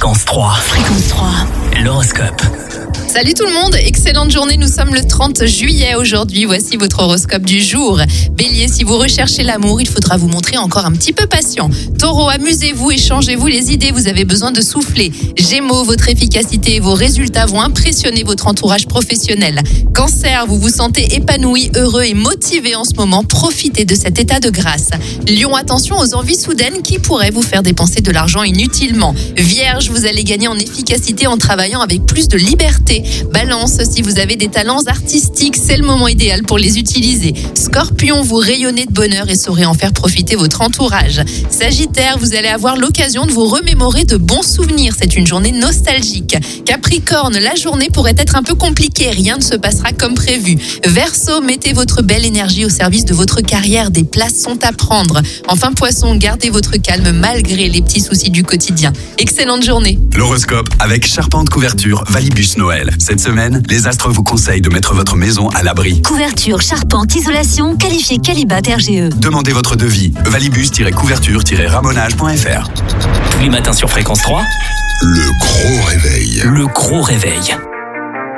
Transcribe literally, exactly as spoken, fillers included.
Fréquence trois. Fréquence trois. L'horoscope. Salut tout le monde, excellente journée, nous sommes le trente juillet aujourd'hui, voici votre horoscope du jour. Bélier, si vous recherchez l'amour, il faudra vous montrer encore un petit peu patient. Taureau, amusez-vous, échangez-vous les idées, vous avez besoin de souffler. Gémeaux, votre efficacité et vos résultats vont impressionner votre entourage professionnel. Cancer, vous vous sentez épanoui, heureux et motivé en ce moment, profitez de cet état de grâce. Lion, attention aux envies soudaines qui pourraient vous faire dépenser de l'argent inutilement. Vierge, vous allez gagner en efficacité en travaillant avec plus de liberté. Balance, si vous avez des talents artistiques, c'est le moment idéal pour les utiliser. Scorpion, vous rayonnez de bonheur et saurez en faire profiter votre entourage. Sagittaire, vous allez avoir l'occasion de vous remémorer de bons souvenirs. C'est une journée nostalgique. Capricorne, la journée pourrait être un peu compliquée. Rien ne se passera comme prévu. Verseau, mettez votre belle énergie au service de votre carrière. Des places sont à prendre. Enfin, Poisson, gardez votre calme malgré les petits soucis du quotidien. Excellente journée. L'horoscope avec Charpente Couverture Valibus Noël. Cette semaine, les astres vous conseillent de mettre votre maison à l'abri. Couverture, charpente, isolation, qualifié Qualibat R G E. Demandez votre devis. valibus-couverture-ramonage point f r. Tous les matins sur Fréquence trois. Le gros réveil. Le gros réveil.